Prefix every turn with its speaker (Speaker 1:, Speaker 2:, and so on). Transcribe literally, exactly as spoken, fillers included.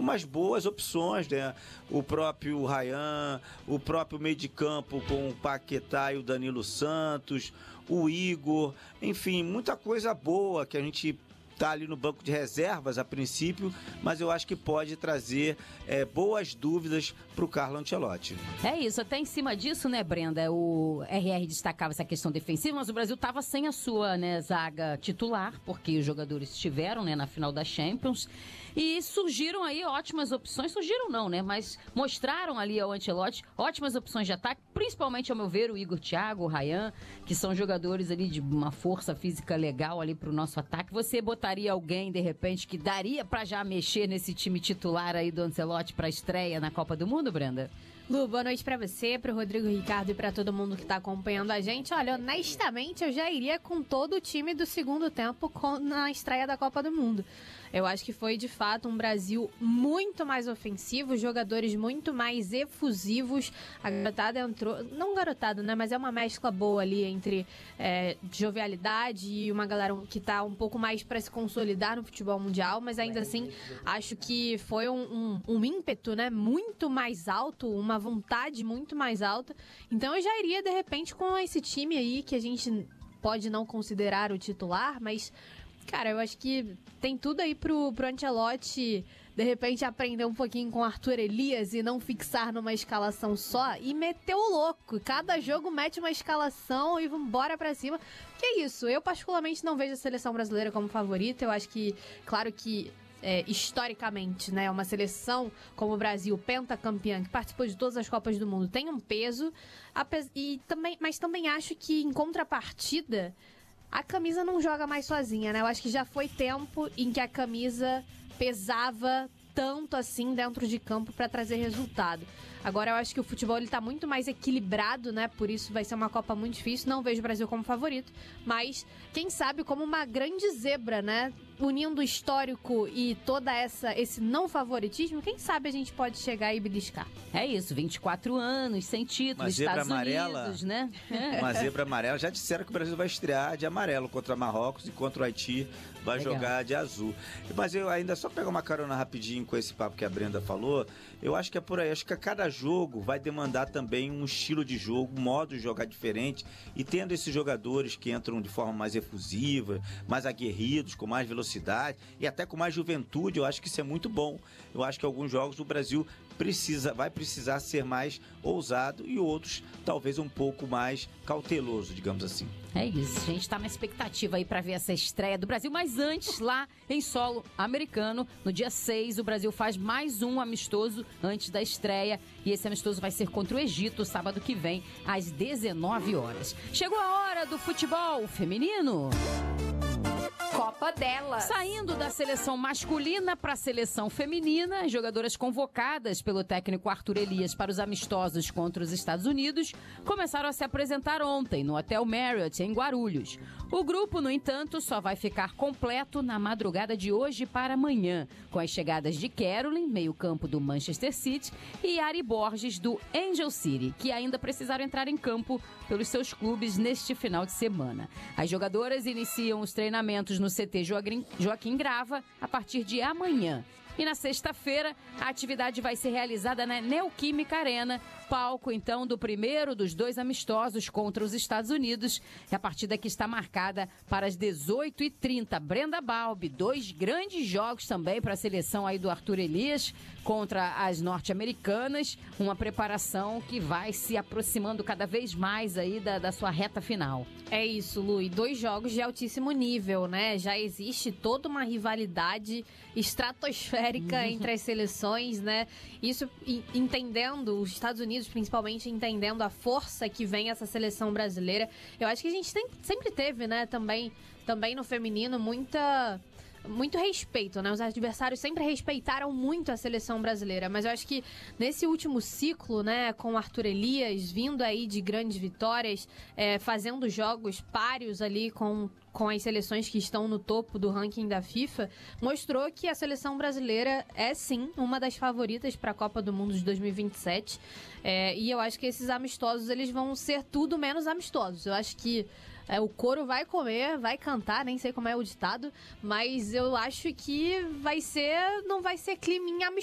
Speaker 1: umas boas opções, né? O próprio Ryan, o próprio meio de campo com o Paquetá e o Danilo Santos, o Igor, enfim, muita coisa boa que a gente está ali no banco de reservas a princípio, mas eu acho que pode trazer é, boas dúvidas para o Carlo Ancelotti.
Speaker 2: É isso, até em cima disso, né, Brenda, o R R destacava essa questão defensiva, mas o Brasil estava sem a sua, né, zaga titular, porque os jogadores estiveram, né, na final da Champions, e surgiram aí ótimas opções, surgiram não, né, mas mostraram ali ao Ancelotti ótimas opções de ataque, principalmente, ao meu ver, o Igor Thiago, o Ryan, que são jogadores ali de uma força física legal ali para o nosso ataque. Você botaria alguém, de repente, que daria para já mexer nesse time titular aí do Ancelotti para a estreia na Copa do Mundo, Brenda?
Speaker 3: Lu, boa noite pra você, pro Rodrigo Ricardo e pra todo mundo que tá acompanhando a gente. Olha, honestamente, eu já iria com todo o time do segundo tempo com, na estreia da Copa do Mundo. Eu acho que foi, de fato, um Brasil muito mais ofensivo, jogadores muito mais efusivos. A garotada entrou... Não garotada, né? Mas é uma mescla boa ali entre é, jovialidade e uma galera que tá um pouco mais pra se consolidar no futebol mundial. Mas ainda assim, acho que foi um, um, um ímpeto, né? Muito mais alto, uma vontade muito mais alta. Então eu já iria, de repente, com esse time aí que a gente pode não considerar o titular, mas... Cara, eu acho que tem tudo aí pro, pro Ancelotti, de repente, aprender um pouquinho com o Arthur Elias e não fixar numa escalação só e meter o louco. Cada jogo mete uma escalação e vambora pra cima. Que é isso, eu particularmente não vejo a seleção brasileira como favorita. Eu acho que, claro que... É, historicamente, né, uma seleção como o Brasil, pentacampeã, que participou de todas as Copas do Mundo, tem um peso, e também, mas também acho que, em contrapartida, a camisa não joga mais sozinha, né? Eu acho que já foi tempo em que a camisa pesava tanto assim dentro de campo para trazer resultado. Agora eu acho que o futebol ele tá muito mais equilibrado, né? Por isso vai ser uma Copa muito difícil. Não vejo o Brasil como favorito, mas quem sabe como uma grande zebra, né? Unindo o histórico e toda essa esse não favoritismo, quem sabe a gente pode chegar e beliscar.
Speaker 2: É isso, vinte e quatro anos, sem título, Estados
Speaker 1: amarela,
Speaker 2: Unidos, né?
Speaker 1: Uma zebra amarela. Já disseram que o Brasil vai estrear de amarelo contra Marrocos e contra o Haiti vai Legal. jogar de azul. Mas eu ainda só pegar uma carona rapidinho com esse papo que a Brenda falou, eu acho que é por aí. Acho que a cada jogo vai demandar também um estilo de jogo, um modo de jogar diferente, e tendo esses jogadores que entram de forma mais efusiva, mais aguerridos, com mais velocidade e até com mais juventude, eu acho que isso é muito bom. Eu acho que alguns jogos o Brasil precisa, vai precisar ser mais ousado e outros talvez um pouco mais cauteloso, digamos assim.
Speaker 2: É isso, a gente tá na expectativa aí para ver essa estreia do Brasil, mas antes, lá em solo americano, no dia seis, o Brasil faz mais um amistoso antes da estreia, e esse amistoso vai ser contra o Egito, sábado que vem, às dezenove horas. Chegou a hora do futebol feminino.
Speaker 4: Copa dela.
Speaker 2: Saindo da seleção masculina para a seleção feminina, as jogadoras convocadas pelo técnico Arthur Elias para os amistosos contra os Estados Unidos começaram a se apresentar ontem no Hotel Marriott, em Guarulhos. O grupo, no entanto, só vai ficar completo na madrugada de hoje para amanhã, com as chegadas de Caroline, meio-campo do Manchester City, e Ari Borges, do Angel City, que ainda precisaram entrar em campo pelos seus clubes neste final de semana. As jogadoras iniciam os treinamentos no C T Joaquim Grava a partir de amanhã. E na sexta-feira, a atividade vai ser realizada na Neoquímica Arena, palco, então, do primeiro dos dois amistosos contra os Estados Unidos. E a partida que está marcada para as dezoito e trinta. Brenda Balbi, dois grandes jogos também para a seleção aí do Arthur Elias contra as norte-americanas. Uma preparação que vai se aproximando cada vez mais aí da, da sua reta final.
Speaker 3: É isso, Lu. E dois jogos de altíssimo nível, né? Já existe toda uma rivalidade estratosférica entre as seleções, né? Isso entendendo, os Estados Unidos principalmente entendendo a força que vem essa seleção brasileira. Eu acho que a gente tem, sempre teve, né, também, também no feminino, muita... muito respeito, né? Os adversários sempre respeitaram muito a seleção brasileira, mas eu acho que nesse último ciclo, né, com o Arthur Elias vindo aí de grandes vitórias, é, fazendo jogos páreos ali com, com as seleções que estão no topo do ranking da FIFA, mostrou que a seleção brasileira é sim uma das favoritas para a Copa do Mundo de dois mil e vinte e sete, é, e eu acho que esses amistosos eles vão ser tudo menos amistosos. Eu acho que é, o couro vai comer, vai cantar, nem sei como é o ditado, mas eu acho que vai ser, não vai ser clima amistoso.